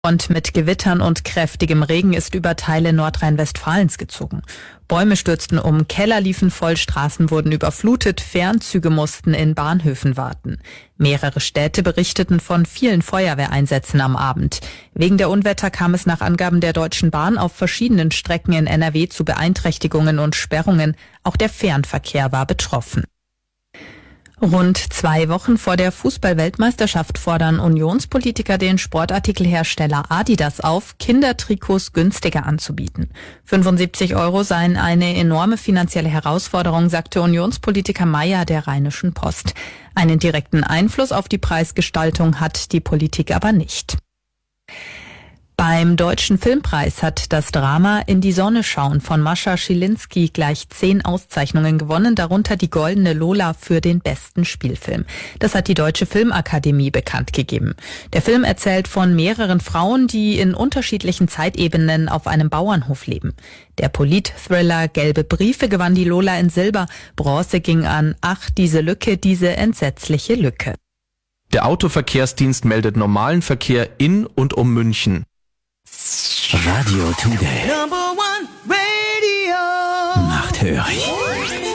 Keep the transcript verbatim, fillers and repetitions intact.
Und mit Gewittern und kräftigem Regen ist über Teile Nordrhein-Westfalens gezogen. Bäume stürzten um, Keller liefen voll, Straßen wurden überflutet, Fernzüge mussten in Bahnhöfen warten. Mehrere Städte berichteten von vielen Feuerwehreinsätzen am Abend. Wegen der Unwetter kam es nach Angaben der Deutschen Bahn auf verschiedenen Strecken in N R W zu Beeinträchtigungen und Sperrungen. Auch der Fernverkehr war betroffen. Rund zwei Wochen vor der Fußball-Weltmeisterschaft fordern Unionspolitiker den Sportartikelhersteller Adidas auf, Kindertrikots günstiger anzubieten. fünfundsiebzig Euro seien eine enorme finanzielle Herausforderung, sagte Unionspolitiker Mayer der Rheinischen Post. Einen direkten Einfluss auf die Preisgestaltung hat die Politik aber nicht. Beim Deutschen Filmpreis hat das Drama In die Sonne schauen von Mascha Schilinski gleich zehn Auszeichnungen gewonnen, darunter die Goldene Lola für den besten Spielfilm. Das hat die Deutsche Filmakademie bekannt gegeben. Der Film erzählt von mehreren Frauen, die in unterschiedlichen Zeitebenen auf einem Bauernhof leben. Der Polit-Thriller Gelbe Briefe gewann die Lola in Silber. Bronze ging an Ach, diese Lücke, diese entsetzliche Lücke. Der Autoverkehrsdienst meldet normalen Verkehr in und um München. Radio Today. Number one Radio. Nachthörig.